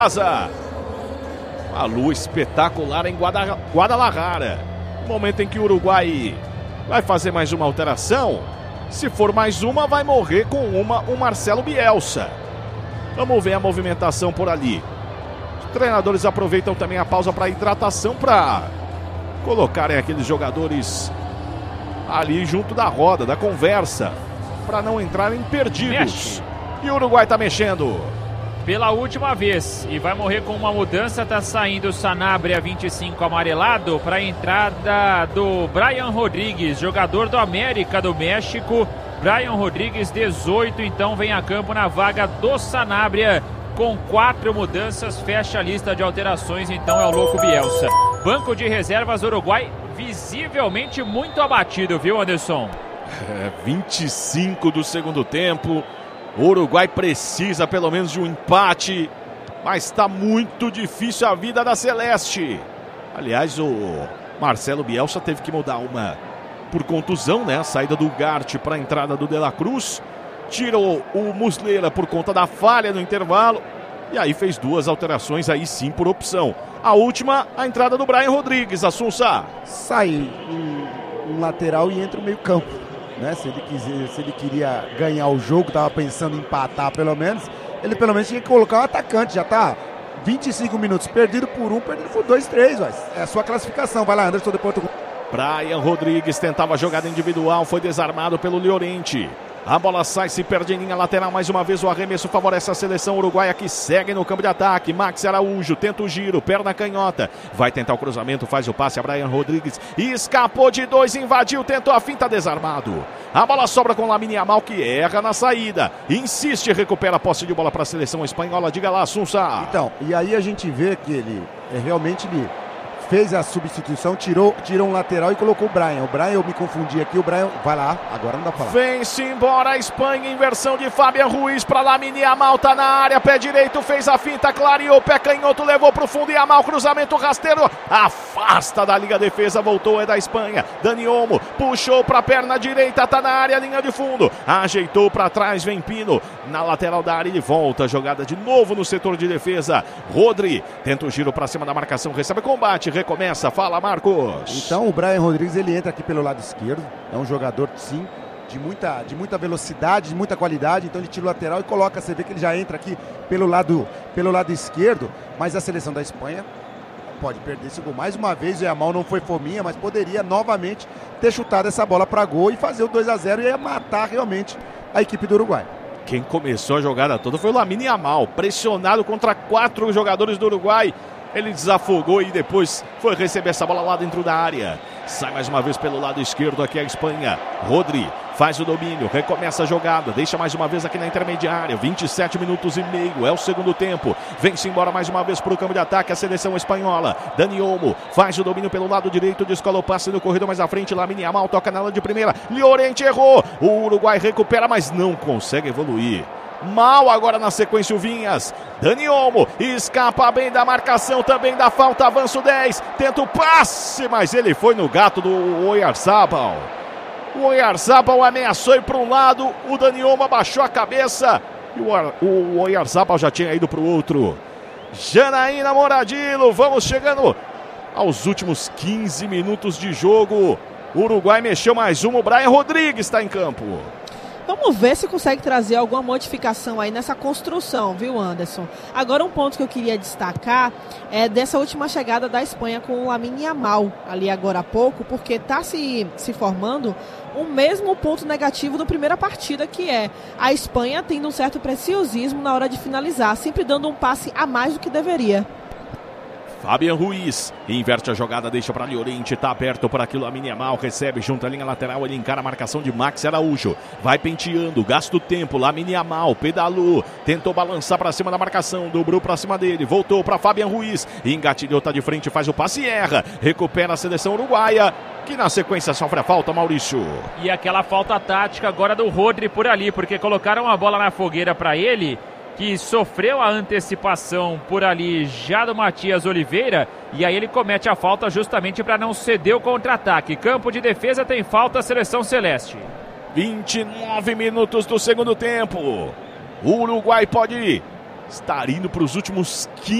casa. A lua espetacular em Guadalajara. Momento em que o Uruguai vai fazer mais uma alteração. Se for mais uma, vai morrer com o Marcelo Bielsa. Vamos ver a movimentação por ali. Os treinadores aproveitam também a pausa para hidratação, para colocarem aqueles jogadores ali junto da roda, da conversa, para não entrarem perdidos. Mexe. E o Uruguai está mexendo. Pela última vez, e vai morrer com uma mudança, tá saindo o Sanabria 25 amarelado para a entrada do Brian Rodrigues, jogador do América do México. Brian Rodrigues 18, então vem a campo na vaga do Sanabria com 4 mudanças, fecha a lista de alterações, então é o louco Bielsa. Banco de reservas Uruguai visivelmente muito abatido, viu, Anderson? 25 do segundo tempo. O Uruguai precisa pelo menos de um empate, mas está muito difícil a vida da Celeste. Aliás, o Marcelo Bielsa teve que mudar uma por contusão, né? A saída do Ugarte para a entrada do De La Cruz. Tirou o Muslera por conta da falha no intervalo. E aí fez 2 alterações, aí sim por opção. A última, a entrada do Brian Rodrigues, Assunção. Sai um lateral e entra o meio campo. Né? Se ele queria ganhar o jogo, estava pensando em empatar pelo menos, ele pelo menos tinha que colocar o atacante. Já está 25 minutos, perdido por 1, perdido por 2, 3. É a sua classificação. Vai lá, Anderson, depois do... Brian Rodrigues tentava a jogada individual, foi desarmado pelo Llorente. A bola sai, se perde em linha lateral mais uma vez. O arremesso favorece a seleção uruguaia, que segue no campo de ataque. Max Araújo tenta o giro, perna canhota. Vai tentar o cruzamento, faz o passe a Brian Rodrigues. Escapou de 2, invadiu, tentou a finta, desarmado. A bola sobra com Lamine Yamal, que erra na saída. Insiste, recupera a posse de bola para a seleção espanhola. Diga lá, Assunção. Então, e aí a gente vê que ele realmente fez a substituição, tirou um lateral e colocou o Brian. O Brian, eu me confundi aqui, o Brian vai lá, agora não dá pra falar. Vem-se embora a Espanha, inversão de Fabian Ruiz para Lamine Yamal, tá na área, pé direito, fez a finta, clareou, pé canhoto, levou pro fundo, Yamal, cruzamento rasteiro, afasta da liga, defesa, voltou, é da Espanha. Dani Olmo, puxou pra perna direita, tá na área, linha de fundo, ajeitou pra trás, vem Pino, na lateral da área, ele volta, jogada de novo no setor de defesa. Rodri, tenta o giro pra cima da marcação, recebe combate, recomeça, fala Marcos. Então o Brian Rodrigues, ele entra aqui pelo lado esquerdo, é um jogador sim, de muita velocidade, de muita qualidade, então ele tira o lateral e coloca, você vê que ele já entra aqui pelo lado esquerdo, mas a seleção da Espanha pode perder esse gol. Mais uma vez o Yamal não foi fominha, mas poderia novamente ter chutado essa bola para gol e fazer o 2-0 e ia matar realmente a equipe do Uruguai. Quem começou a jogada toda foi o Lamine Yamal, pressionado contra 4 jogadores do Uruguai. Ele desafogou e depois foi receber essa bola lá dentro da área. Sai mais uma vez pelo lado esquerdo aqui a Espanha. Rodri faz o domínio, recomeça a jogada, deixa mais uma vez aqui na intermediária. 27 minutos e meio, é o segundo tempo. Vem-se embora mais uma vez para o campo de ataque a seleção espanhola. Dani Olmo faz o domínio pelo lado direito, descola o passe no corredor mais à frente. Lamine Yamal toca na ala de primeira. Llorente errou. O Uruguai recupera, mas não consegue evoluir. Mal agora na sequência o Vinhas. Dani Olmo escapa bem da marcação, também da falta, avança o 10, tenta o passe, mas ele foi no gato do Oyarzabal. O Oyarzabal ameaçou ir para um lado, o Dani Olmo abaixou a cabeça e o Oyarzabal já tinha ido para o outro. Janaína Moradillo, vamos chegando aos últimos 15 minutos de jogo. O Uruguai mexeu mais um, o Brian Rodrigues está em campo. Vamos ver se consegue trazer alguma modificação aí nessa construção, viu, Anderson? Agora, um ponto que eu queria destacar é dessa última chegada da Espanha com o Lamine Yamal, ali agora há pouco, porque está se formando o mesmo ponto negativo da primeira partida, que é a Espanha tendo um certo preciosismo na hora de finalizar, sempre dando um passe a mais do que deveria. Fabian Ruiz inverte a jogada, deixa para Llorente, tá aberto por aquilo, Lamine Yamal recebe junto à linha lateral, ele encara a marcação de Max Araújo, vai penteando, gasta o tempo, Lamine Yamal pedalou, tentou balançar para cima da marcação, dobrou para cima dele, voltou para Fabian Ruiz, engatilhou, tá de frente, faz o passe e erra, recupera a seleção uruguaia, que na sequência sofre a falta, Maurício. E aquela falta tática agora do Rodri por ali, porque colocaram a bola na fogueira para ele, que sofreu a antecipação por ali já do Matias Oliveira, e aí ele comete a falta justamente para não ceder o contra-ataque. Campo de defesa tem falta a seleção celeste. 29 minutos do segundo tempo. O Uruguai pode estar indo para os últimos 15